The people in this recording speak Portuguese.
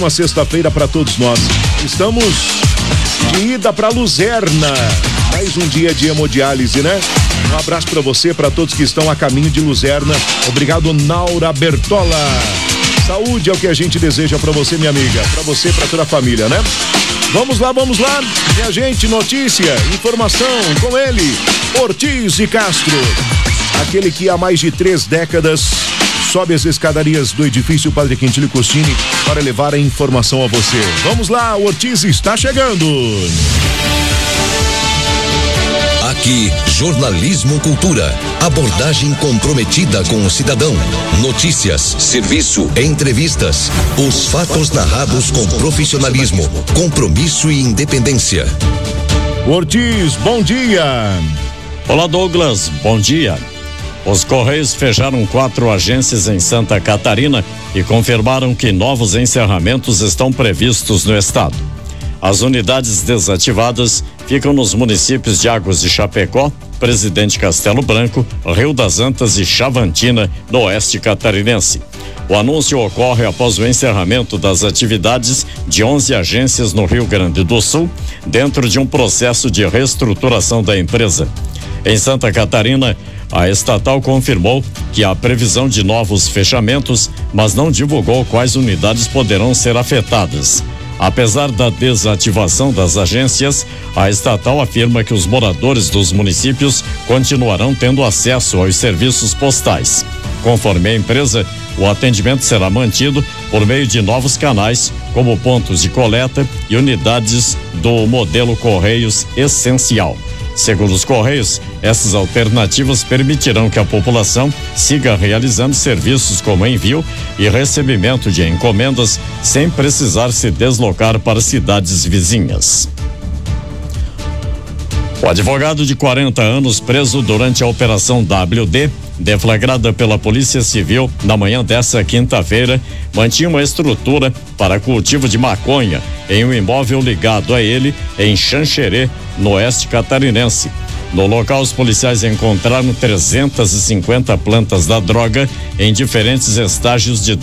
ótima sexta-feira para todos nós. Estamos de ida para Luzerna. Mais um dia de hemodiálise, né? Um abraço para você, para todos que estão a caminho de Luzerna. Obrigado, Naura Bertola. Saúde é o que a gente deseja para você, minha amiga. Para você e para toda a família, né? Vamos lá. Minha gente, notícia, informação com ele, Ortiz de Castro. Aquele que há mais de 3 décadas sobe as escadarias do edifício Padre Quintilo Costini para levar a informação a você. Vamos lá, o Ortiz está chegando. Aqui, Jornalismo Cultura. Abordagem comprometida com o cidadão. Notícias, serviço, entrevistas. Os fatos narrados com profissionalismo, compromisso e independência. Ortiz, bom dia. Olá, Douglas, bom dia. Os Correios fecharam 4 agências em Santa Catarina e confirmaram que novos encerramentos estão previstos no estado. As unidades desativadas ficam nos municípios de Águas de Chapecó, Presidente Castelo Branco, Rio das Antas e Chavantina, no oeste catarinense. O anúncio ocorre após o encerramento das atividades de 11 agências no Rio Grande do Sul, dentro de um processo de reestruturação da empresa. Em Santa Catarina, a estatal confirmou que há previsão de novos fechamentos, mas não divulgou quais unidades poderão ser afetadas. Apesar da desativação das agências, a estatal afirma que os moradores dos municípios continuarão tendo acesso aos serviços postais. Conforme a empresa, o atendimento será mantido por meio de novos canais, como pontos de coleta e unidades do modelo Correios Essencial. Segundo os Correios, essas alternativas permitirão que a população siga realizando serviços como envio e recebimento de encomendas sem precisar se deslocar para cidades vizinhas. O advogado de 40 anos preso durante a Operação WD, deflagrada pela Polícia Civil na manhã dessa quinta-feira, mantinha uma estrutura para cultivo de maconha em um imóvel ligado a ele em Xanxerê, no oeste catarinense. No local, os policiais encontraram 350 plantas da droga em diferentes estágios de